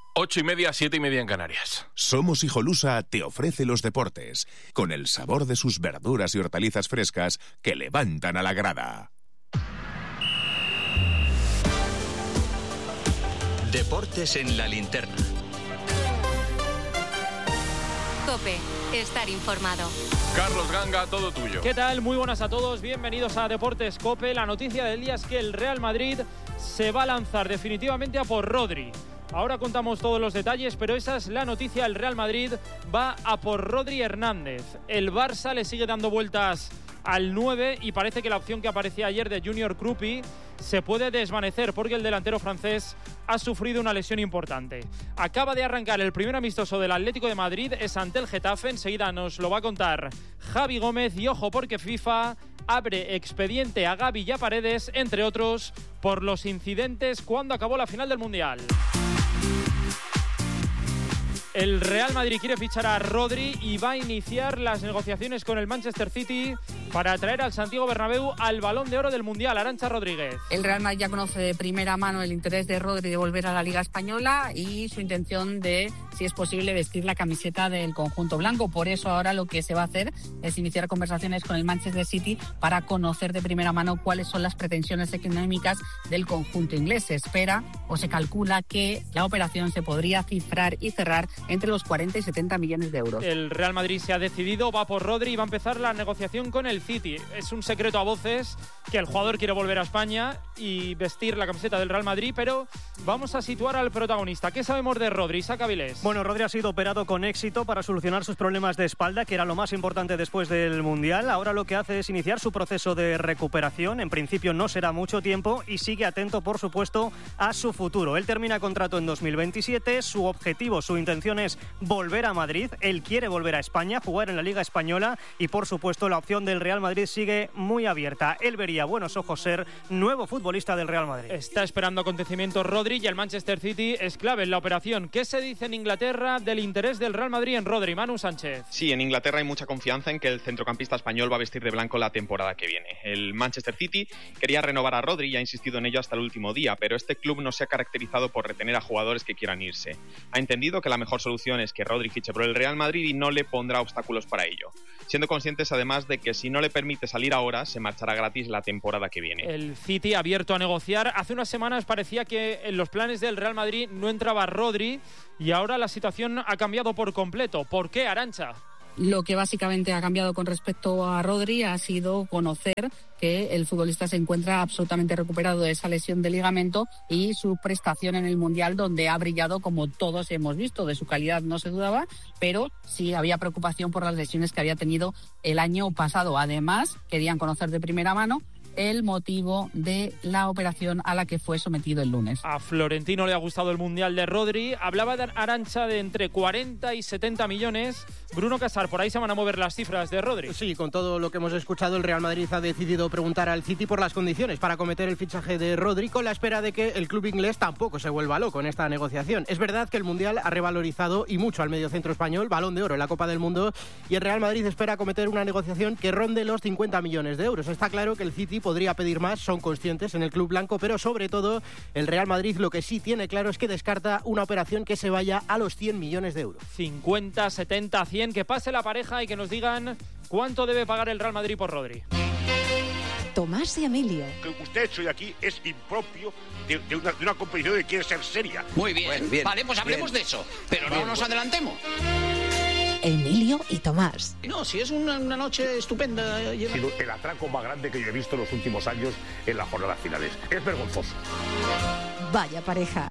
8:30, 7:30 en Canarias. Somos Hijolusa te ofrece los deportes, con el sabor de sus verduras y hortalizas frescas que levantan a la grada. Deportes en la linterna. COPE, estar informado. Carlos Ganga, todo tuyo. ¿Qué tal? Muy buenas a todos, bienvenidos a Deportes COPE. La noticia del día es que el Real Madrid se va a lanzar definitivamente a por Rodri. Ahora contamos todos los detalles, pero esa es la noticia. El Real Madrid va a por Rodri Hernández. El Barça le sigue dando vueltas al 9 y parece que la opción que aparecía ayer de Junior Krupi se puede desvanecer porque el delantero francés ha sufrido una lesión importante. Acaba de arrancar el primer amistoso del Atlético de Madrid, es ante el Getafe. Enseguida nos lo va a contar Javi Gómez y ojo porque FIFA abre expediente a Gavi y a Paredes, entre otros, por los incidentes cuando acabó la final del Mundial. El Real Madrid quiere fichar a Rodri y va a iniciar las negociaciones con el Manchester City para traer al Santiago Bernabéu al Balón de Oro del Mundial. Arantxa Rodríguez. El Real Madrid ya conoce de primera mano el interés de Rodri de volver a la Liga Española y su intención de, si es posible, vestir la camiseta del conjunto blanco. Por eso ahora lo que se va a hacer es iniciar conversaciones con el Manchester City para conocer de primera mano cuáles son las pretensiones económicas del conjunto inglés. Se espera o se calcula que la operación se podría cifrar y cerrar entre los 40 y 70 millones de euros. El Real Madrid se ha decidido, va por Rodri y va a empezar la negociación con el City. Es un secreto a voces que el jugador quiere volver a España y vestir la camiseta del Real Madrid, pero vamos a situar al protagonista. ¿Qué sabemos de Rodri? Isaac Avilés. Bueno, Rodri ha sido operado con éxito para solucionar sus problemas de espalda, que era lo más importante después del Mundial. Ahora lo que hace es iniciar su proceso de recuperación. En principio no será mucho tiempo y sigue atento, por supuesto, a su futuro. Él termina contrato en 2027. Su objetivo, su intención es volver a Madrid. Él quiere volver a España, jugar en la Liga Española y, por supuesto, la opción del Real Madrid sigue muy abierta. Él vería a buenos ojos ser nuevo futbolista del Real Madrid. Está esperando acontecimientos Rodri y el Manchester City es clave en la operación. ¿Qué se dice en Inglaterra del interés del Real Madrid en Rodri? Manu Sánchez. Sí, en Inglaterra hay mucha confianza en que el centrocampista español va a vestir de blanco la temporada que viene. El Manchester City quería renovar a Rodri y ha insistido en ello hasta el último día, pero este club no se ha caracterizado por retener a jugadores que quieran irse. Ha entendido que la mejor solución es que Rodri fiche por el Real Madrid y no le pondrá obstáculos para ello, siendo conscientes además de que si no le permite salir ahora, se marchará gratis la temporada que viene. El City abierto a negociar. Hace unas semanas parecía que en los planes del Real Madrid no entraba Rodri y ahora la situación ha cambiado por completo. ¿Por qué, Arantxa? Lo que básicamente ha cambiado con respecto a Rodri ha sido conocer que el futbolista se encuentra absolutamente recuperado de esa lesión de ligamento y su prestación en el Mundial, donde ha brillado como todos hemos visto. De su calidad no se dudaba, pero sí había preocupación por las lesiones que había tenido el año pasado. Además, querían conocer de primera mano el motivo de la operación a la que fue sometido el lunes. A Florentino le ha gustado el Mundial de Rodri. Hablaba de Arantxa de entre 40 y 70 millones. Bruno Casar, por ahí se van a mover las cifras de Rodri. Sí, con todo lo que hemos escuchado, el Real Madrid ha decidido preguntar al City por las condiciones para acometer el fichaje de Rodri, con la espera de que el club inglés tampoco se vuelva loco en esta negociación. Es verdad que el Mundial ha revalorizado y mucho al mediocentro español, Balón de Oro en la Copa del Mundo, y el Real Madrid espera acometer una negociación que ronde los 50 millones de euros. Está claro que el City podría pedir más, son conscientes en el club blanco, pero sobre todo el Real Madrid lo que sí tiene claro es que descarta una operación que se vaya a los 100 millones de euros. 50, 70, 100, que pase la pareja y que nos digan cuánto debe pagar el Real Madrid por Rodri. Tomás y Emilio. Que usted hecho de aquí es impropio de una competición que quiere ser seria. Muy bien, bueno, bien vale, pues hablemos bien de eso, pero bien, no nos adelantemos. Emilio y Tomás. No, si es una noche estupenda. Ha sido el atraco más grande que yo he visto en los últimos años en las jornadas finales. Es vergonzoso. Vaya pareja.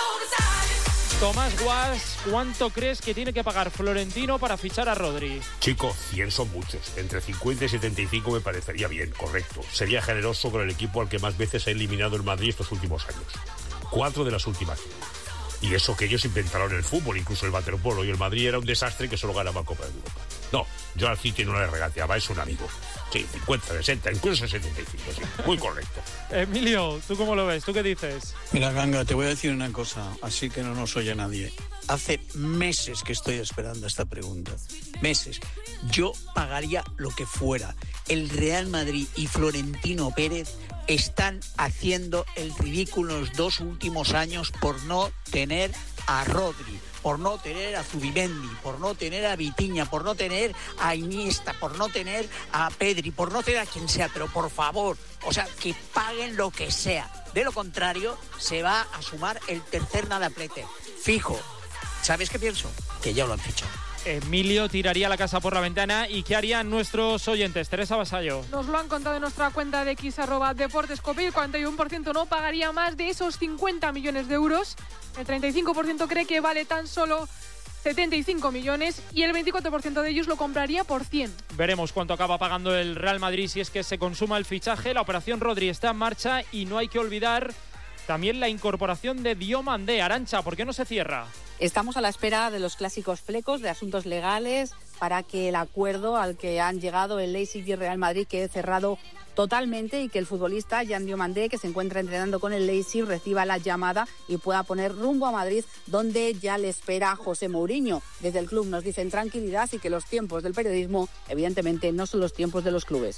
Tomás Guas, ¿cuánto crees que tiene que pagar Florentino para fichar a Rodri? Chico, 100 son muchos. Entre 50 y 75 me parecería bien, correcto. Sería generoso con el equipo al que más veces ha eliminado el Madrid estos últimos años. 4 de las últimas. Y eso que ellos inventaron el fútbol, incluso el waterpolo, y el Madrid era un desastre que solo ganaba Copa de Europa. No, yo al City no le regateaba, es un amigo. Sí, 50, 60, incluso 75, sí, muy correcto. Emilio, ¿tú cómo lo ves? ¿Tú qué dices? Mira, Ganga, te voy a decir una cosa, así que no nos oye nadie. Hace meses que estoy esperando esta pregunta. Meses. Yo pagaría lo que fuera. El Real Madrid y Florentino Pérez están haciendo el ridículo los 2 últimos años por no tener a Rodri, por no tener a Zubimendi, por no tener a Vitinha, por no tener a Iniesta, por no tener a Pedri, por no tener a quien sea, pero por favor, o sea, que paguen lo que sea. De lo contrario, se va a sumar el tercer nadaplete. Fijo. ¿Sabes qué pienso? Que ya lo han fichado. Emilio tiraría la casa por la ventana. ¿Y qué harían nuestros oyentes? Teresa Basallo. Nos lo han contado en nuestra cuenta de X @deportescope. El 41% no pagaría más de esos 50 millones de euros. El 35% cree que vale tan solo 75 millones y el 24% de ellos lo compraría por 100. Veremos cuánto acaba pagando el Real Madrid si es que se consuma el fichaje. La operación Rodri está en marcha y no hay que olvidar también la incorporación de Diomandé. Arancha, ¿por qué no se cierra? Estamos a la espera de los clásicos flecos de asuntos legales para que el acuerdo al que han llegado el Leipzig y el Real Madrid quede cerrado totalmente y que el futbolista Jan Diomandé, que se encuentra entrenando con el Leipzig, reciba la llamada y pueda poner rumbo a Madrid, donde ya le espera José Mourinho. Desde el club nos dicen tranquilidad y que los tiempos del periodismo, evidentemente, no son los tiempos de los clubes.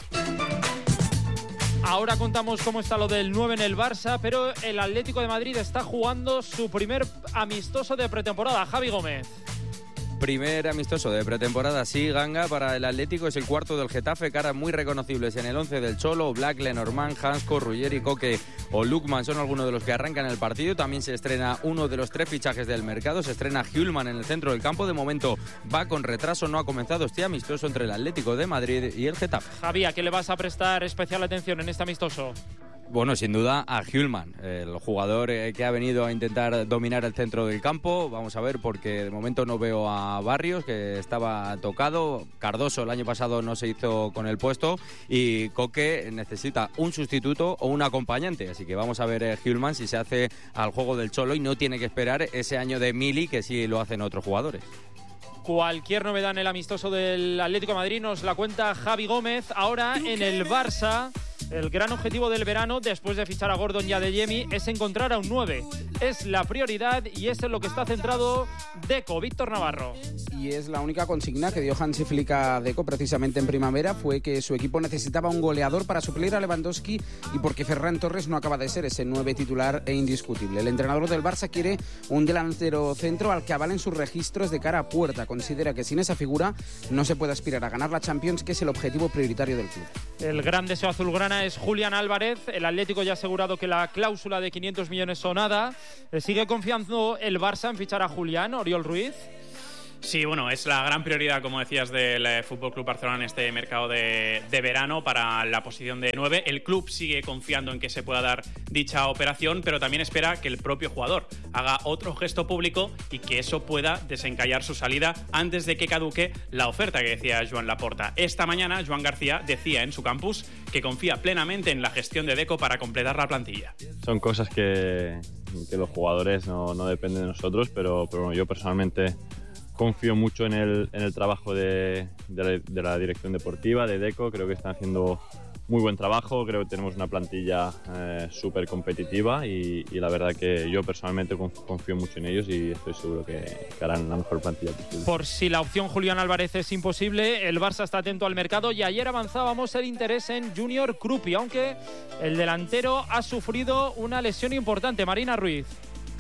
Ahora contamos cómo está lo del 9 en el Barça, pero el Atlético de Madrid está jugando su primer amistoso de pretemporada. Javi Gómez. Primer amistoso de pretemporada, sí, Ganga, para el Atlético. Es el cuarto del Getafe, caras muy reconocibles en el 11 del Cholo. Black, Lenormand, Hansko, Ruggeri, Koke o Lukman son algunos de los que arrancan el partido. También se estrena uno de los 3 fichajes del mercado. Se estrena Hjulman en el centro del campo. De momento va con retraso, no ha comenzado este amistoso entre el Atlético de Madrid y el Getafe. Javi, ¿a qué le vas a prestar especial atención en este amistoso? Bueno, sin duda a Hjulman, el jugador que ha venido a intentar dominar el centro del campo. Vamos a ver, porque de momento no veo a Barrios, que estaba tocado. Cardoso el año pasado no se hizo con el puesto y Koke necesita un sustituto o un acompañante. Así que vamos a ver Hjulman si se hace al juego del Cholo y no tiene que esperar ese año de Mili, que sí lo hacen otros jugadores. Cualquier novedad en el amistoso del Atlético de Madrid nos la cuenta Javi Gómez. Ahora en el Barça, el gran objetivo del verano, después de fichar a Gordon y a Adeyemi, es encontrar a un 9. Es la prioridad y es en lo que está centrado Deco. Víctor Navarro. Y es la única consigna que dio Hansi Flick a Deco precisamente en primavera, fue que su equipo necesitaba un goleador para suplir a Lewandowski y porque Ferran Torres no acaba de ser ese 9 titular e indiscutible. El entrenador del Barça quiere un delantero centro al que avalen sus registros de cara a puerta. Considera que sin esa figura no se puede aspirar a ganar la Champions, que es el objetivo prioritario del club. El gran deseo azulgrana es Julián Álvarez. El Atlético ya ha asegurado que la cláusula de 500 millones sonada. ¿Sigue confiando el Barça en fichar a Julián, Oriol Ruiz? Sí, bueno, es la gran prioridad, como decías, del FC Barcelona en este mercado de verano para la posición de 9. El club sigue confiando en que se pueda dar dicha operación, pero también espera que el propio jugador haga otro gesto público y que eso pueda desencallar su salida antes de que caduque la oferta que decía Joan Laporta. Esta mañana, Joan García decía en su campus que confía plenamente en la gestión de Deco para completar la plantilla. Son cosas que los jugadores no dependen de nosotros, pero bueno, yo personalmente confío mucho en el trabajo de la dirección deportiva, de Deco. Creo que están haciendo muy buen trabajo. Creo que tenemos una plantilla súper competitiva y la verdad que yo personalmente confío mucho en ellos y estoy seguro que harán la mejor plantilla posible. Por si la opción Julián Álvarez es imposible, el Barça está atento al mercado y ayer avanzábamos el interés en Junior Krupi, aunque el delantero ha sufrido una lesión importante. Marina Ruiz.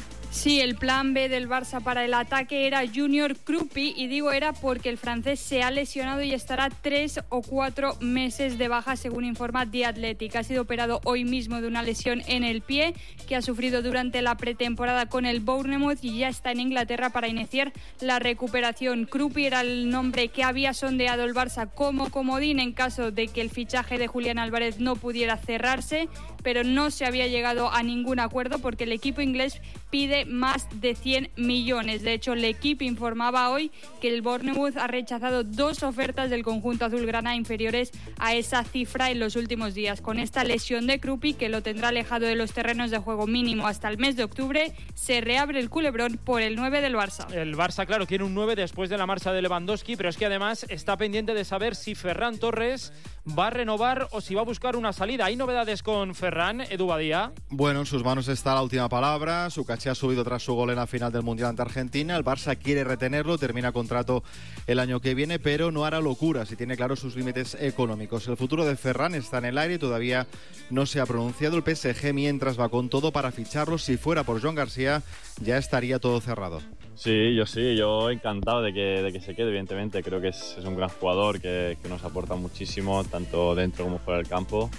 Sí, el plan B del Barça para el ataque era Junior Krupi, y digo era porque el francés se ha lesionado y estará 3 o 4 meses de baja, según informa The Athletic. Ha sido operado hoy mismo de una lesión en el pie que ha sufrido durante la pretemporada con el Bournemouth y ya está en Inglaterra para iniciar la recuperación. Krupi era el nombre que había sondeado el Barça como comodín en caso de que el fichaje de Julián Álvarez no pudiera cerrarse, pero no se había llegado a ningún acuerdo porque el equipo inglés pide más de 100 millones. De hecho, el equipo informaba hoy que el Bournemouth ha rechazado 2 ofertas del conjunto azulgrana inferiores a esa cifra en los últimos días. Con esta lesión de Krupi, que lo tendrá alejado de los terrenos de juego mínimo hasta el mes de octubre, se reabre el culebrón por el 9 del Barça. El Barça, claro, quiere un 9 después de la marcha de Lewandowski, pero es que además está pendiente de saber si Ferran Torres va a renovar o si va a buscar una salida. ¿Hay novedades con Ferran, Edu Badía? Bueno, en sus manos está la última palabra. Su caché ha subido tras su gol en la final del Mundial ante Argentina. El Barça quiere retenerlo, termina contrato el año que viene, pero no hará locuras y tiene claros sus límites económicos. El futuro de Ferran está en el aire y todavía no se ha pronunciado. El PSG mientras va con todo para ficharlo. Si fuera por Joan García, ya estaría todo cerrado. Sí, yo encantado de que se quede, evidentemente. Creo que es un gran jugador que nos aporta muchísimo, tanto dentro como fuera del campo.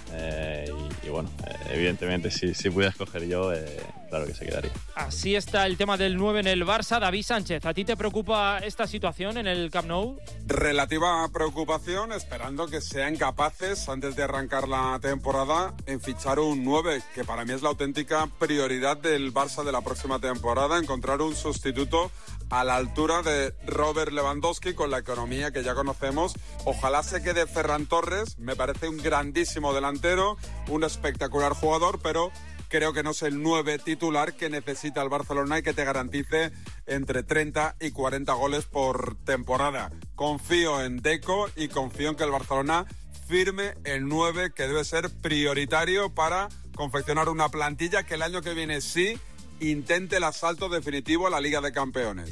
Y bueno, evidentemente, si pudiera escoger yo, claro que se quedaría. Así está el tema del 9 en el Barça. David Sánchez, ¿a ti te preocupa esta situación en el Camp Nou? Relativa preocupación, esperando que sean capaces, antes de arrancar la temporada, en fichar un 9, que para mí es la auténtica prioridad del Barça de la próxima temporada, encontrar un sustituto a la altura de Robert Lewandowski con la economía que ya conocemos. Ojalá se quede Ferran Torres, me parece un grandísimo delantero, un espectacular jugador, pero creo que no es el 9 titular que necesita el Barcelona y que te garantice entre 30 y 40 goles por temporada. Confío en Deco y confío en que el Barcelona firme el 9 que debe ser prioritario para confeccionar una plantilla que el año que viene sí intente el asalto definitivo a la Liga de Campeones.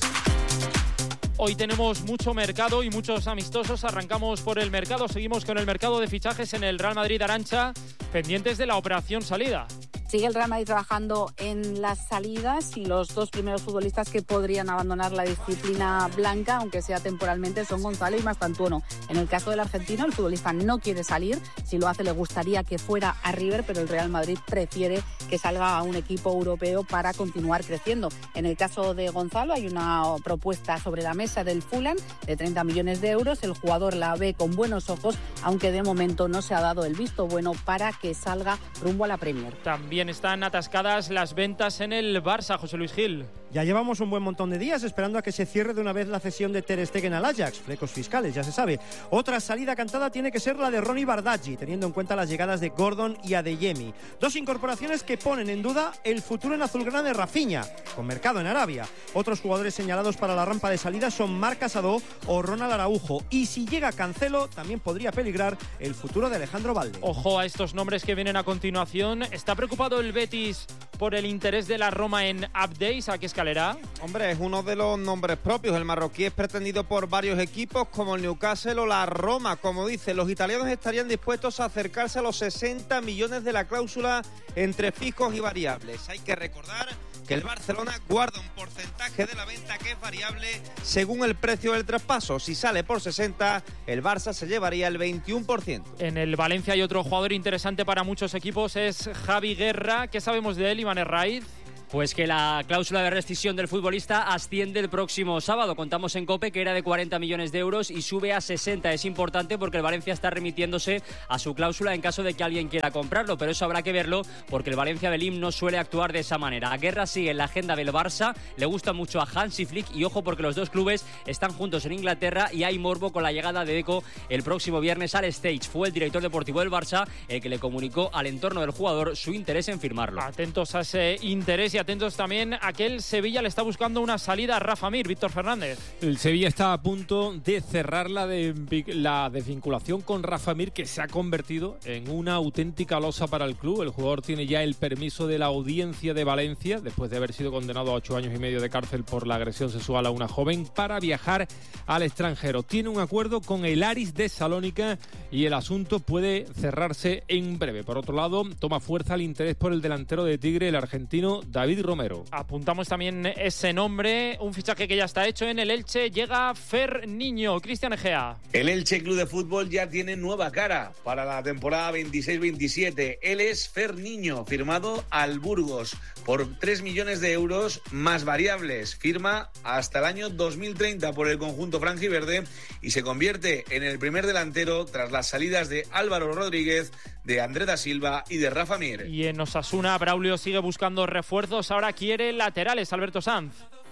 Hoy tenemos mucho mercado y muchos amistosos. Arrancamos por el mercado, seguimos con el mercado de fichajes en el Real Madrid. Arantxa, pendientes de la operación salida. Sigue el Real Madrid trabajando en las salidas y los dos primeros futbolistas que podrían abandonar la disciplina blanca, aunque sea temporalmente, son Gonzalo y Mastantuono. En el caso del argentino, el futbolista no quiere salir. Si lo hace, le gustaría que fuera a River, pero el Real Madrid prefiere que salga a un equipo europeo para continuar creciendo. En el caso de Gonzalo, hay una propuesta sobre la mesa del Fulham de 30 millones de euros. El jugador la ve con buenos ojos, aunque de momento no se ha dado el visto bueno para que salga rumbo a la Premier. También están atascadas las ventas en el Barça, José Luis Gil. Ya llevamos un buen montón de días esperando a que se cierre de una vez la cesión de Ter Stegen al Ajax, flecos fiscales, ya se sabe. Otra salida cantada tiene que ser la de Ronny Bardghji, teniendo en cuenta las llegadas de Gordon y Adeyemi. Dos incorporaciones que ponen en duda el futuro en azulgrana de Rafinha, con mercado en Arabia. Otros jugadores señalados para la rampa de salida son Marc Casado o Ronald Araujo. Y si llega Cancelo, también podría peligrar el futuro de Alejandro Balde. Ojo a estos nombres que vienen a continuación. ¿Está preocupado el Betis por el interés de la Roma en Updates? ¿A qué escalera? Hombre, es uno de los nombres propios. El marroquí es pretendido por varios equipos como el Newcastle o la Roma. Como dice, los italianos estarían dispuestos a acercarse a los 60 millones de la cláusula entre fijos y variables. Hay que recordar que el Barcelona guarda un porcentaje de la venta que es variable según el precio del traspaso. Si sale por 60, el Barça se llevaría el 21%. En el Valencia hay otro jugador interesante para muchos equipos, es Javi Guerra. ¿Qué sabemos de él, Iván Herraiz? Pues que la cláusula de rescisión del futbolista asciende el próximo sábado. Contamos en COPE que era de 40 millones de euros y sube a 60. Es importante porque el Valencia está remitiéndose a su cláusula en caso de que alguien quiera comprarlo, pero eso habrá que verlo porque el Valencia de Lim no suele actuar de esa manera. Guerra sigue en la agenda del Barça, le gusta mucho a Hansi Flick y ojo porque los dos clubes están juntos en Inglaterra y hay morbo con la llegada de Deco el próximo viernes al Stage. Fue el director deportivo del Barça el que le comunicó al entorno del jugador su interés en firmarlo. Atentos a ese interés y atentos también a que el Sevilla le está buscando una salida a Rafa Mir. Víctor Fernández. El Sevilla está a punto de cerrar la desvinculación con Rafa Mir, que se ha convertido en una auténtica losa para el club. El jugador tiene ya el permiso de la Audiencia de Valencia, después de haber sido condenado a 8 años y medio de cárcel por la agresión sexual a una joven, para viajar al extranjero. Tiene un acuerdo con el Aris de Salónica y el asunto puede cerrarse en breve. Por otro lado, toma fuerza el interés por el delantero de Tigre, el argentino David Romero. Apuntamos también ese nombre, un fichaje que ya está hecho en el Elche. Llega Fer Niño. Cristian Egea. El Elche Club de Fútbol ya tiene nueva cara para la temporada 26-27. Él es Fer Niño, firmado al Burgos por 3 millones de euros más variables. Firma hasta el año 2030 por el conjunto franjiverde y se convierte en el primer delantero tras las salidas de Álvaro Rodríguez, de André da Silva y de Rafa Mir. Y en Osasuna, Braulio sigue buscando refuerzos. Ahora quiere laterales, Alberto Sanz.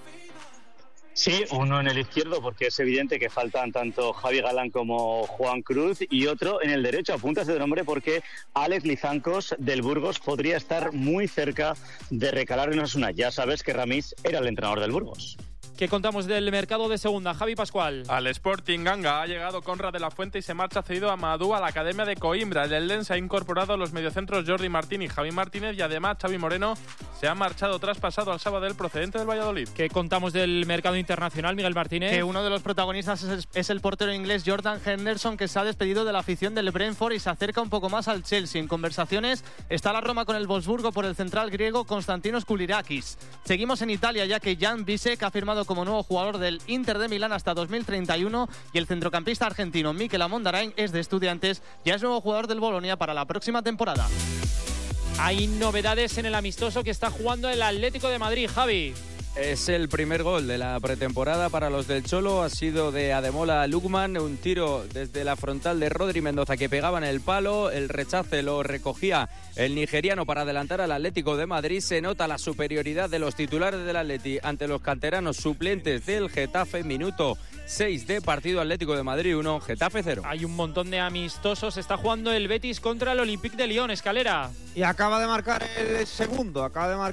Sí, uno en el izquierdo porque es evidente que faltan tanto Javi Galán como Juan Cruz, y otro en el derecho. Apúntase de nombre porque Alex Lizancos del Burgos podría estar muy cerca de recalar en Osasuna. Ya sabes que Ramis era el entrenador del Burgos. ¿Qué contamos del mercado de segunda? Javi Pascual. Al Sporting Ganga ha llegado Conrad de la Fuente y se marcha cedido a Madú a la Academia de Coimbra. El Eldense ha incorporado a los mediocentros Jordi Martín y Javi Martínez y además Xavi Moreno se ha marchado traspasado al Sabadell procedente del Valladolid. ¿Qué contamos del mercado internacional, Miguel Martínez? Que uno de los protagonistas es el portero inglés Jordan Henderson, que se ha despedido de la afición del Brentford y se acerca un poco más al Chelsea. En conversaciones está la Roma con el Wolfsburgo por el central griego Konstantinos Koulirakis. Seguimos en Italia, ya que Jan Bisek ha firmado como nuevo jugador del Inter de Milán hasta 2031 y el centrocampista argentino Mikel Amondarain es de Estudiantes, ya es nuevo jugador del Bolonia para la próxima temporada. Hay novedades en el amistoso que está jugando el Atlético de Madrid, Javi. Es el primer gol de la pretemporada para los del Cholo, ha sido de Ademola Lookman, un tiro desde la frontal de Rodri Mendoza que pegaba en el palo, el rechace lo recogía el nigeriano para adelantar al Atlético de Madrid. Se nota la superioridad de los titulares del Atleti ante los canteranos suplentes del Getafe. Minuto 6 de partido, Atlético de Madrid 1, Getafe 0. Hay un montón de amistosos, está jugando el Betis contra el Olympique de Lyon, Escalera. Y acaba de marcar el segundo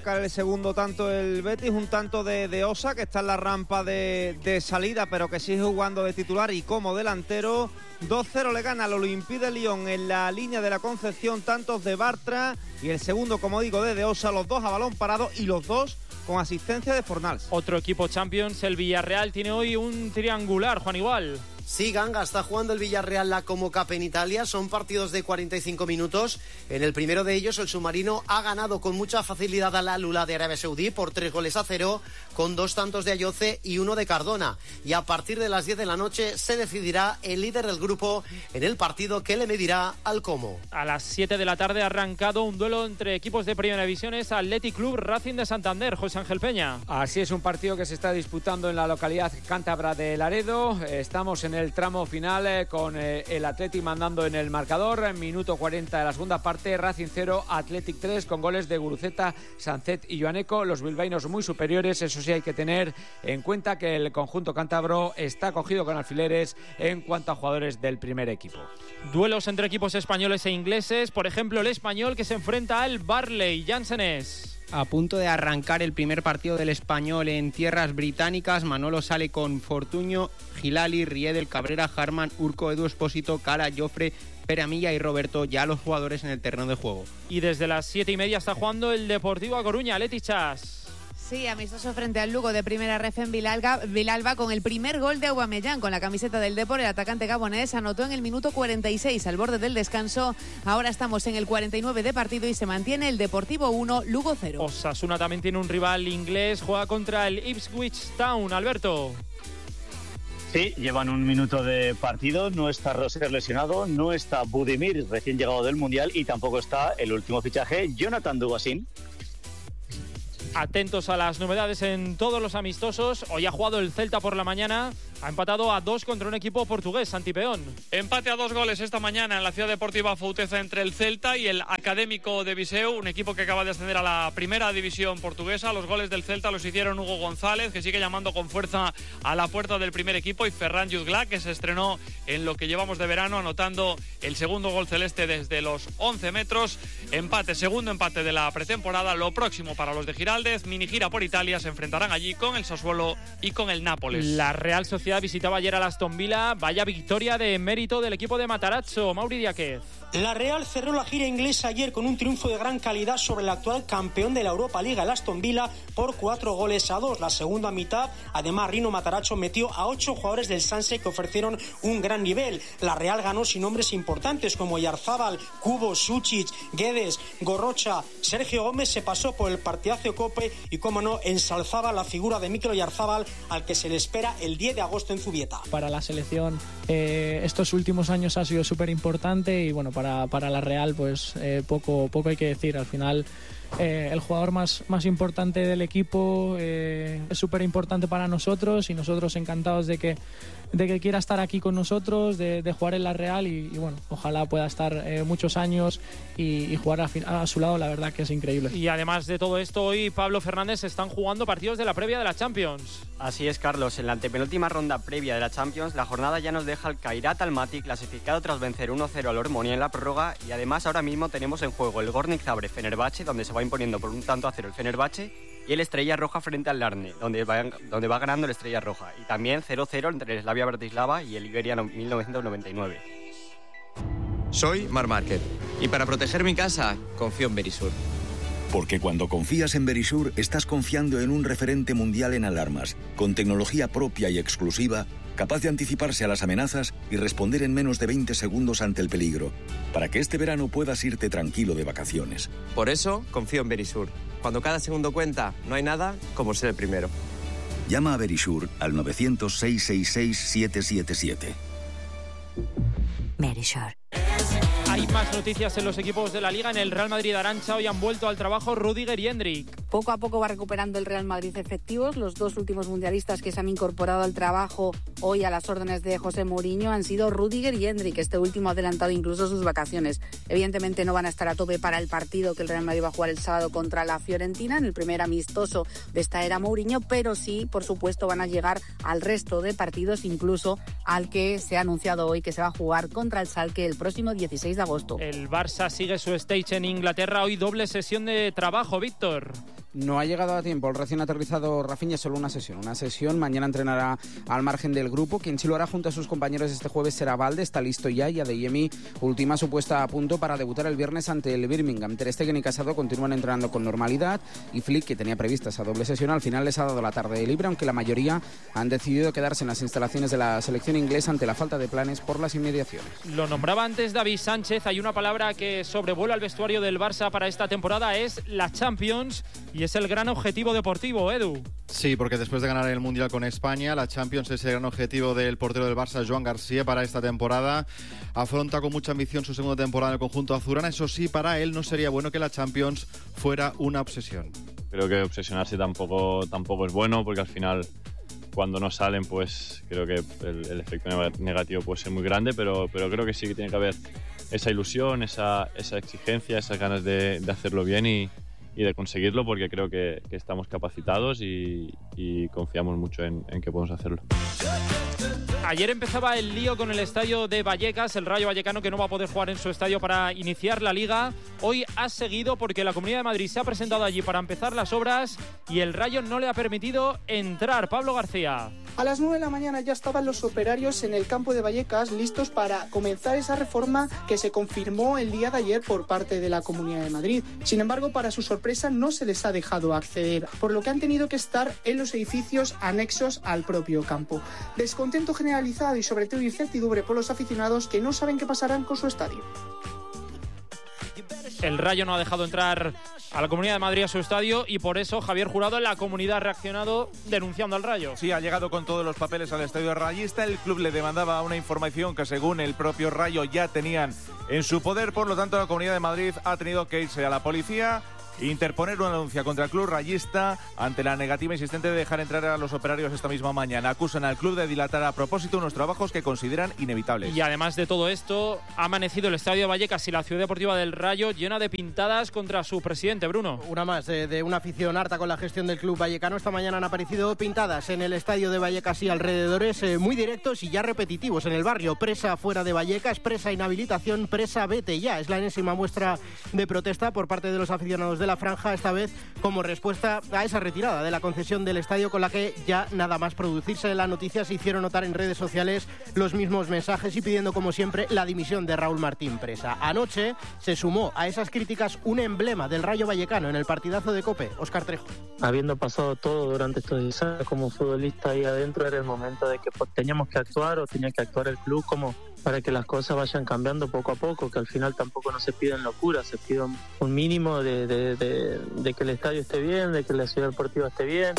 tanto el Betis, un tanto de Osa, que está en la rampa de salida, pero que sigue jugando de titular y como delantero. 2-0 le gana al Olympique de Lyon en la línea de la Concepción, tantos de Bartra y el segundo, como digo, de Osa, los dos a balón parado y los dos con asistencia de Fornals. Otro equipo Champions, el Villarreal, tiene hoy un triangular, Juan Igual. Sí, Ganga, está jugando el Villarreal la Como Cup en Italia, son partidos de 45 minutos. En el primero de ellos, el submarino ha ganado con mucha facilidad a la Lula de Arabia Saudí por 3-0, con 2 tantos de Ayoce y 1 de Cardona. Y a partir de las 10 de la noche se decidirá el líder del grupo en el partido que le medirá al Como. A las 7 de la tarde ha arrancado un duelo entre equipos de Primera División, Athletic Club Racing de Santander, José Ángel Peña. Así es, un partido que se está disputando en la localidad cántabra de Laredo. Estamos en el tramo final con el Athletic mandando en el marcador. En minuto 40 de la segunda parte, Racing 0, Athletic 3, con goles de Guruceta, Sancet y Joaneco. Los bilbaínos muy superiores, eso sí hay que tener en cuenta que el conjunto cántabro está cogido con alfileres en cuanto a jugadores del primer equipo. Duelos entre equipos españoles e ingleses, por ejemplo el español que se enfrenta al Barley. Jansenes. A punto de arrancar el primer partido del Español en tierras británicas. Manolo sale con Fortuño, Gilali, Riedel, Cabrera, Harman, Urco, Edu Espósito, Cara, Jofre, Peramilla y Roberto, ya los jugadores en el terreno de juego. Y desde las 7:30 está jugando el Deportivo A Coruña, Leti Chas. Sí, amistoso frente al Lugo de Primera Ref en Vilalba con el primer gol de Aubameyang con la camiseta del Depor. El atacante gabonés anotó en el minuto 46 al borde del descanso. Ahora estamos en el 49 de partido y se mantiene el Deportivo 1, Lugo 0. Osasuna también tiene un rival inglés, juega contra el Ipswich Town, Alberto. Sí, llevan un minuto de partido, no está Roser lesionado, no está Budimir recién llegado del Mundial y tampoco está el último fichaje, Jonathan Dubasin. Atentos a las novedades en todos los amistosos. Hoy ha jugado el Celta por la mañana. Ha empatado a 2 contra un equipo portugués, Santipeón. Empate a 2 goles esta mañana en la Ciudad Deportiva Fouteza entre el Celta y el Académico de Viseu, un equipo que acaba de ascender a la primera división portuguesa. Los goles del Celta los hicieron Hugo González, que sigue llamando con fuerza a la puerta del primer equipo, y Ferran Jutgla, que se estrenó en lo que llevamos de verano, anotando el segundo gol celeste desde los 11 metros. Empate, segundo empate de la pretemporada. Lo próximo para los de Giraldez, mini gira por Italia, se enfrentarán allí con el Sassuolo y con el Nápoles. La Real Sociedad visitaba ayer al Aston Villa. Vaya victoria de mérito del equipo de Matarazzo, Mauri Diáquez. La Real cerró la gira inglesa ayer con un triunfo de gran calidad sobre el actual campeón de la Europa Liga, el Aston Villa, por 4-2. La segunda mitad, además, Rino Matarazzo metió a 8 jugadores del Sanse que ofrecieron un gran nivel. La Real ganó sin nombres importantes como Yarzábal, Cubo, Suchic, Guedes, Gorrocha. Sergio Gómez se pasó por el partidazo de Cope y, como no, ensalzaba la figura de Mikel Oyarzábal, al que se le espera el 10 de agosto en Zubieta. Para la selección estos últimos años ha sido súper importante y bueno, para la Real pues poco hay que decir. Al final el jugador más importante del equipo es súper importante para nosotros y nosotros encantados de que quiera estar aquí con nosotros, de jugar en la Real y bueno, ojalá pueda estar muchos años y jugar a su lado. La verdad que es increíble. Y además de todo esto, hoy Pablo Fernández están jugando partidos de la previa de la Champions. Así es, Carlos. En la antepenúltima ronda previa de la Champions, la jornada ya nos deja al Kairat Almaty clasificado tras vencer 1-0 al Ormonia en la prórroga, y además ahora mismo tenemos en juego el Gornik Zabrze Fenerbahce, donde se va imponiendo por 1-0 el Fenerbahce, y el Estrella Roja frente al Larne, donde va ganando el Estrella Roja. Y también 0-0 entre el Slavia Bratislava y el Iberia 1999. Soy Marc Márquez y para proteger mi casa confío en Verisur. Porque cuando confías en Verisur estás confiando en un referente mundial en alarmas, con tecnología propia y exclusiva, capaz de anticiparse a las amenazas y responder en menos de 20 segundos ante el peligro, para que este verano puedas irte tranquilo de vacaciones. Por eso confío en Verisur. Cuando cada segundo cuenta, no hay nada como ser el primero. Llama a Verisur al 900-666-777. Verisur. Hay más noticias en los equipos de la Liga. En el Real Madrid Arantxa hoy han vuelto al trabajo Rüdiger y Endrick. Poco a poco va recuperando el Real Madrid efectivos. Los dos últimos mundialistas que se han incorporado al trabajo hoy a las órdenes de José Mourinho han sido Rüdiger y Endrick. Este último ha adelantado incluso sus vacaciones. Evidentemente no van a estar a tope para el partido que el Real Madrid va a jugar el sábado contra la Fiorentina, en el primer amistoso de esta era Mourinho, pero sí, por supuesto, van a llegar al resto de partidos, incluso al que se ha anunciado hoy que se va a jugar contra el Schalke el próximo 16 de agosto. El Barça sigue su stage en Inglaterra. Hoy doble sesión de trabajo, Víctor. No ha llegado a tiempo el recién aterrizado Rafinha, solo una sesión. Mañana entrenará al margen del grupo. Quien sí lo hará junto a sus compañeros este jueves será Valde, está listo ya, y Adeyemi, última su puesta a punto para debutar el viernes ante el Birmingham. Ter Stegen y Casado continúan entrenando con normalidad y Flick, que tenía prevista esa doble sesión, al final les ha dado la tarde de libre, aunque la mayoría han decidido quedarse en las instalaciones de la selección inglesa ante la falta de planes por las inmediaciones. Lo nombraba antes David Sánchez. Hay una palabra que sobrevuela el vestuario del Barça para esta temporada, es la Champions, y es el gran objetivo deportivo, Edu. Sí, porque después de ganar el Mundial con España, la Champions es el gran objetivo del portero del Barça, Joan García, para esta temporada. Afronta con mucha ambición su segunda temporada en el conjunto azulgrana. Eso sí, para él no sería bueno que la Champions fuera una obsesión. Creo que obsesionarse tampoco es bueno, porque al final, cuando no salen, pues creo que el efecto negativo puede ser muy grande, pero creo que sí que tiene que haber esa ilusión, esa exigencia, esas ganas de hacerlo bien y de conseguirlo, porque creo que estamos capacitados y confiamos mucho en que podemos hacerlo. Ayer empezaba el lío con el estadio de Vallecas, el Rayo Vallecano, que no va a poder jugar en su estadio para iniciar la Liga. Hoy ha seguido porque la Comunidad de Madrid se ha presentado allí para empezar las obras y el Rayo no le ha permitido entrar. Pablo García. A las 9 de la mañana ya estaban los operarios en el campo de Vallecas listos para comenzar esa reforma que se confirmó el día de ayer por parte de la Comunidad de Madrid. Sin embargo, para su sorpresa, no se les ha dejado acceder, por lo que han tenido que estar en los edificios anexos al propio campo. Descontento generalizado y sobre todo incertidumbre por los aficionados que no saben qué pasarán con su estadio. El Rayo no ha dejado entrar a la Comunidad de Madrid a su estadio y por eso Javier Jurado en la comunidad ha reaccionado denunciando al Rayo. Sí, ha llegado con todos los papeles al estadio rayista. El club le demandaba una información que según el propio Rayo ya tenían en su poder. Por lo tanto, la Comunidad de Madrid ha tenido que irse a la policía, interponer una denuncia contra el club rayista ante la negativa insistente de dejar entrar a los operarios esta misma mañana. Acusan al club de dilatar a propósito unos trabajos que consideran inevitables. Y además de todo esto, ha amanecido el Estadio de Vallecas y la Ciudad Deportiva del Rayo llena de pintadas contra su presidente, Bruno. Una más de una afición harta con la gestión del club vallecano. Esta mañana han aparecido pintadas en el Estadio de Vallecas y alrededores, muy directos y ya repetitivos en el barrio. Presa fuera de Vallecas, presa inhabilitación, presa vete ya. Es la enésima muestra de protesta por parte de los aficionados de la franja, esta vez como respuesta a esa retirada de la concesión del estadio, con la que ya nada más producirse la noticia se hicieron notar en redes sociales los mismos mensajes y pidiendo como siempre la dimisión de Raúl Martín Presa. Anoche se sumó a esas críticas un emblema del Rayo Vallecano en el partidazo de COPE, Óscar Trejo. Habiendo pasado todo durante estos 10 años como futbolista ahí adentro, era el momento de que teníamos que actuar, o tenía que actuar el club como para que las cosas vayan cambiando poco a poco, que al final tampoco no se piden locuras, se pide un mínimo de que el estadio esté bien, de que la ciudad deportiva esté bien.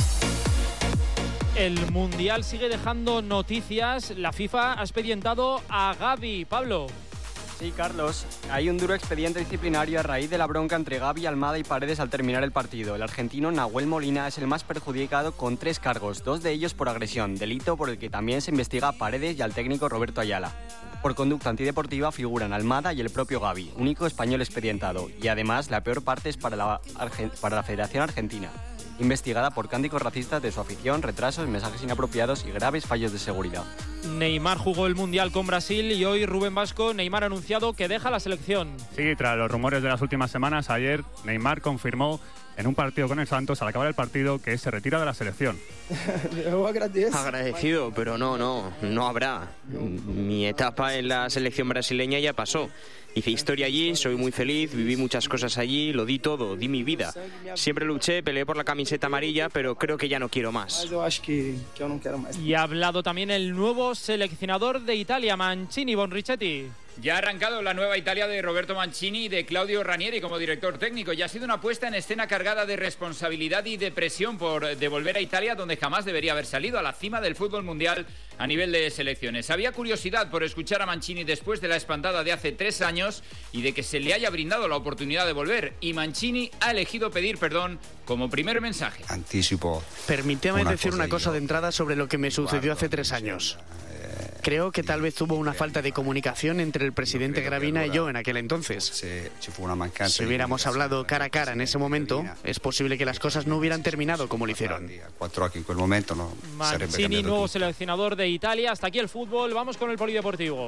El Mundial sigue dejando noticias. La FIFA ha expedientado a Gavi. Pablo. Sí, Carlos, hay un duro expediente disciplinario a raíz de la bronca entre Gavi, Almada y Paredes al terminar el partido. El argentino Nahuel Molina es el más perjudicado con 3 cargos, 2 de ellos por agresión, delito por el que también se investiga a Paredes y al técnico Roberto Ayala. Por conducta antideportiva figuran Almada y el propio Gavi, único español expedientado, y además la peor parte es para la Federación Argentina, investigada por cánticos racistas de su afición, retrasos, mensajes inapropiados y graves fallos de seguridad. Neymar jugó el Mundial con Brasil y hoy Rubén Vasco, Neymar ha anunciado que deja la selección. Sí, tras los rumores de las últimas semanas, ayer Neymar confirmó en un partido con el Santos al acabar el partido que se retira de la selección. Agradecido, pero no habrá. Mi etapa en la selección brasileña ya pasó. Hice historia allí, soy muy feliz, viví muchas cosas allí, lo di todo, di mi vida. Siempre luché, peleé por la camiseta amarilla, pero creo que ya no quiero más. Y ha hablado también el nuevo seleccionador de Italia, Mancini, Bonrichetti. Ya ha arrancado la nueva Italia de Roberto Mancini y de Claudio Ranieri como director técnico. Ya ha sido una puesta en escena cargada de responsabilidad y de presión por devolver a Italia donde jamás debería haber salido, a la cima del fútbol mundial a nivel de selecciones. Había curiosidad por escuchar a Mancini después de la espantada de hace 3 años y de que se le haya brindado la oportunidad de volver. Y Mancini ha elegido pedir perdón como primer mensaje. Permítame decir una cosa de entrada sobre lo que me sucedió hace 3 años. Creo que tal vez hubo una falta de comunicación entre el presidente Gravina y yo en aquel entonces. Si hubiéramos hablado cara a cara en ese momento, es posible que las cosas no hubieran terminado como lo hicieron. Mancini, nuevo seleccionador de Italia. Hasta aquí el fútbol. Vamos con el polideportivo.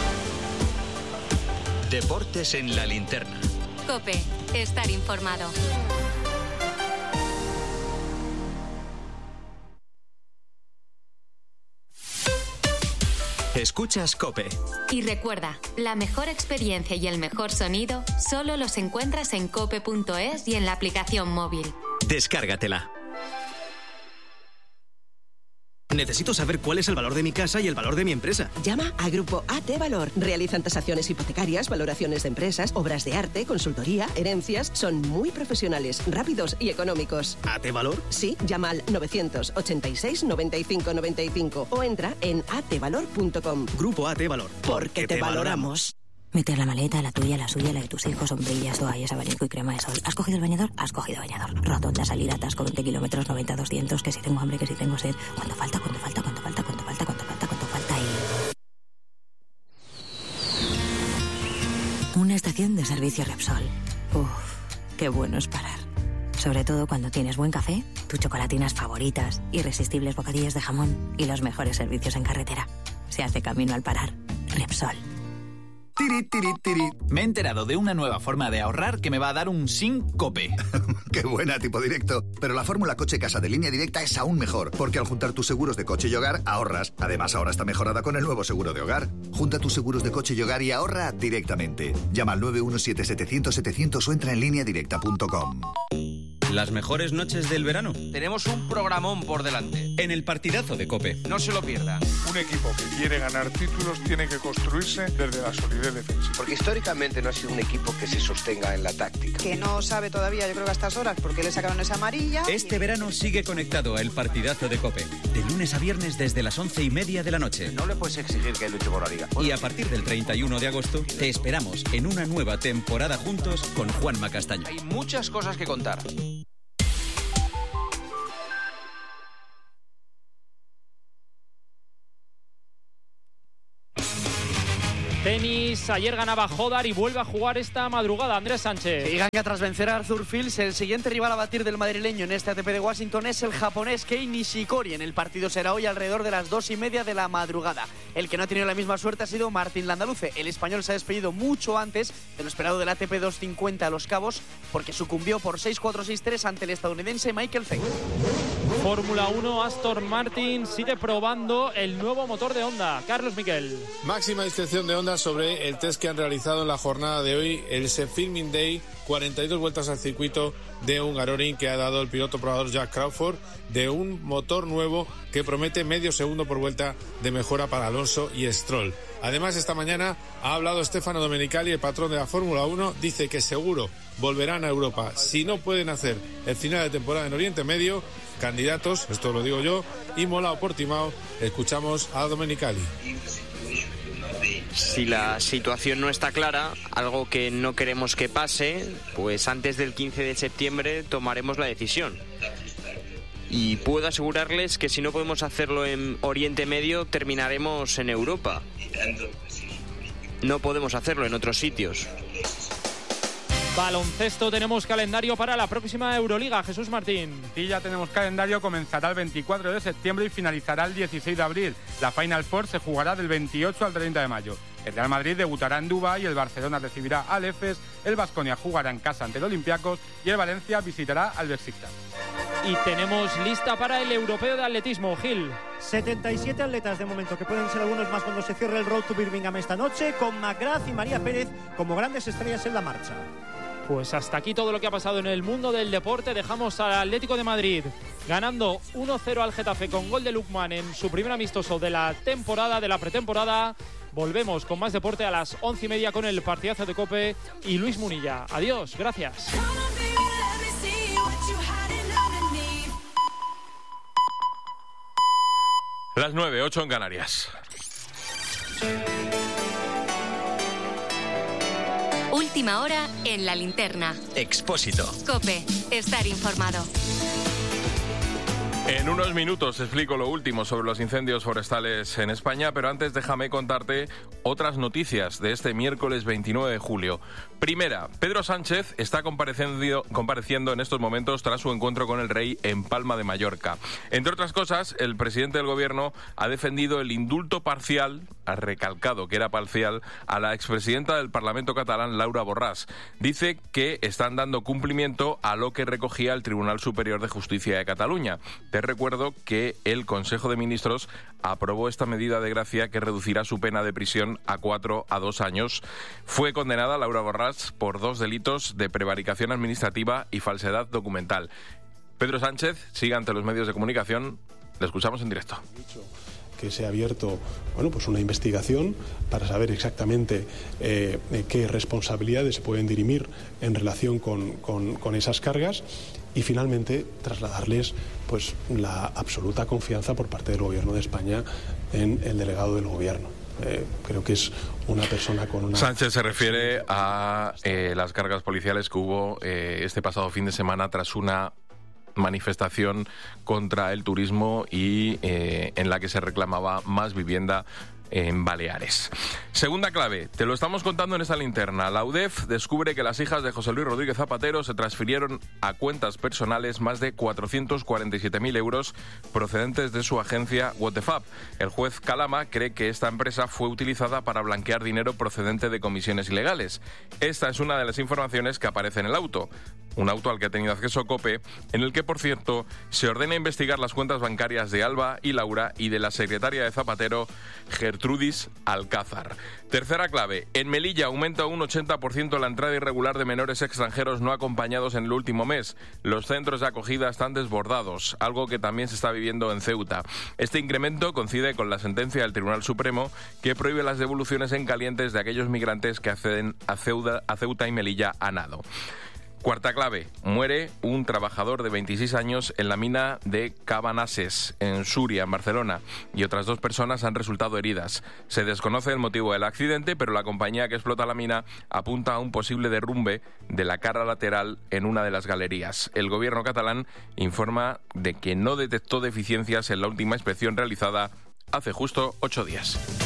Deportes en la linterna. COPE. Estar informado. Escuchas COPE. Y recuerda, la mejor experiencia y el mejor sonido solo los encuentras en cope.es y en la aplicación móvil. Descárgatela. Necesito saber cuál es el valor de mi casa y el valor de mi empresa. Llama a Grupo AT Valor. Realizan tasaciones hipotecarias, valoraciones de empresas, obras de arte, consultoría, herencias. Son muy profesionales, rápidos y económicos. ¿AT Valor? Sí, llama al 986 95 95 o entra en atvalor.com. Grupo AT Valor. Porque te valoramos. Meter la maleta, la tuya, la suya, la de tus hijos, sombrillas, toallas, abanico y crema de sol. ¿Has cogido el bañador? Has cogido bañador. Rotonda, salida, atasco, 20 kilómetros, 90, 200, que si tengo hambre, que si tengo sed. ¿Cuánto falta? ¿Cuánto falta? ¿Cuánto falta? ¿Cuánto falta? ¿Cuánto falta? ¿Cuánto falta? Y... una estación de servicio Repsol. Uf, qué bueno es parar. Sobre todo cuando tienes buen café, tus chocolatinas favoritas, irresistibles bocadillos de jamón y los mejores servicios en carretera. Se hace camino al parar. Repsol. Tiri, tiri, tiri. Me he enterado de una nueva forma de ahorrar que me va a dar un SINCOPE. ¡Qué buena, tipo directo! Pero la fórmula coche-casa de Línea Directa es aún mejor, porque al juntar tus seguros de coche y hogar, ahorras. Además, ahora está mejorada con el nuevo seguro de hogar. Junta tus seguros de coche y hogar y ahorra directamente. Llama al 917-700-700 o entra en lineadirecta.com. Las mejores noches del verano. Tenemos un programón por delante. En el partidazo de COPE. No se lo pierdan. Un equipo que quiere ganar títulos tiene que construirse desde la solidez defensiva. Porque históricamente no ha sido un equipo que se sostenga en la táctica. Que no sabe todavía, yo creo que a estas horas, porque le sacaron esa amarilla. Este verano sigue conectado a el partidazo de COPE. De lunes a viernes desde las 11:30 de la noche. No le puedes exigir que luche por la liga. Y a partir del 31 de agosto te esperamos en una nueva temporada juntos con Juanma Castaño. Hay muchas cosas que contar. Tenis, ayer ganaba Hodar y vuelve a jugar esta madrugada. Andrés Sánchez. Y gana tras vencer a Arthur Fields. El siguiente rival a batir del madrileño en este ATP de Washington es el japonés Kei Nishikori. En el partido será hoy alrededor de las 2:30 de la madrugada. El que no ha tenido la misma suerte ha sido Martín Landaluce. El español se ha despedido mucho antes de lo esperado del ATP 250 a Los Cabos, porque sucumbió por 6-4, 6-3 ante el estadounidense Michael Feng. Fórmula 1, Aston Martin sigue probando el nuevo motor de Honda. Carlos Miquel. Máxima discreción de Honda sobre el test que han realizado en la jornada de hoy, el Filming Day, 42 vueltas al circuito de Hungaroring que ha dado el piloto probador Jack Crawford, de un motor nuevo que promete medio segundo por vuelta de mejora para Alonso y Stroll. Además, esta mañana ha hablado Stefano Domenicali, el patrón de la Fórmula 1, dice que seguro volverán a Europa. Si no pueden hacer el final de temporada en Oriente Medio, candidatos, esto lo digo yo, Imola o Portimao. Escuchamos a Domenicali. Si la situación no está clara, algo que no queremos que pase, pues antes del 15 de septiembre tomaremos la decisión. Y puedo asegurarles que si no podemos hacerlo en Oriente Medio, terminaremos en Europa. No podemos hacerlo en otros sitios. Baloncesto, tenemos calendario para la próxima Euroliga. Jesús Martín. Sí, ya tenemos calendario, comenzará el 24 de septiembre y finalizará el 16 de abril. La Final Four se jugará del 28 al 30 de mayo. El Real Madrid debutará en Dubái, el Barcelona recibirá al Efes, el Baskonia jugará en casa ante el Olympiacos y el Valencia visitará al Beşiktaş. Y tenemos lista para el europeo de atletismo, Gil. 77 atletas de momento, que pueden ser algunos más cuando se cierre el Road to Birmingham esta noche, con McGrath y María Pérez como grandes estrellas en la marcha. Pues hasta aquí todo lo que ha pasado en el mundo del deporte. Dejamos al Atlético de Madrid ganando 1-0 al Getafe con gol de Lookman en su primer amistoso de la temporada, de la pretemporada. Volvemos con más deporte a las 11:30 con el partidazo de COPE y Luis Munilla. Adiós, gracias. Las 9:08 en Canarias. Última hora en la linterna. Expósito. COPE. Estar informado. En unos minutos explico lo último sobre los incendios forestales en España, pero antes déjame contarte otras noticias de este miércoles 29 de julio. Primera, Pedro Sánchez está compareciendo en estos momentos tras su encuentro con el rey en Palma de Mallorca. Entre otras cosas, el presidente del gobierno ha defendido el indulto parcial, ha recalcado que era parcial, a la expresidenta del Parlamento catalán, Laura Borràs. Dice que están dando cumplimiento a lo que recogía el Tribunal Superior de Justicia de Cataluña. Te recuerdo que el Consejo de Ministros aprobó esta medida de gracia que reducirá su pena de prisión a 4 a 2 años. Fue condenada Laura Borràs por 2 delitos de prevaricación administrativa y falsedad documental. Pedro Sánchez sigue ante los medios de comunicación. Le escuchamos en directo. Que se ha abierto pues una investigación para saber exactamente qué responsabilidades se pueden dirimir en relación con esas cargas y finalmente trasladarles pues la absoluta confianza por parte del Gobierno de España en el delegado del Gobierno. Creo que es una persona con una... Sánchez se refiere a las cargas policiales que hubo este pasado fin de semana tras una manifestación contra el turismo y en la que se reclamaba más vivienda en Baleares. Segunda clave, te lo estamos contando en esta linterna. La UDEF descubre que las hijas de José Luis Rodríguez Zapatero se transfirieron a cuentas personales más de 447.000 euros procedentes de su agencia WTFAP. El juez Calama cree que esta empresa fue utilizada para blanquear dinero procedente de comisiones ilegales. Esta es una de las informaciones que aparece en el auto. Un auto al que ha tenido acceso COPE, en el que, por cierto, se ordena investigar las cuentas bancarias de Alba y Laura y de la secretaria de Zapatero, Gertrudis Alcázar. Tercera clave, en Melilla aumenta un 80% la entrada irregular de menores extranjeros no acompañados en el último mes. Los centros de acogida están desbordados, algo que también se está viviendo en Ceuta. Este incremento coincide con la sentencia del Tribunal Supremo que prohíbe las devoluciones en calientes de aquellos migrantes que acceden a Ceuta y Melilla a nado. Cuarta clave, muere un trabajador de 26 años en la mina de Cabanases, en Súria, en Barcelona, y otras 2 personas han resultado heridas. Se desconoce el motivo del accidente, pero la compañía que explota la mina apunta a un posible derrumbe de la cara lateral en una de las galerías. El gobierno catalán informa de que no detectó deficiencias en la última inspección realizada hace justo 8 días.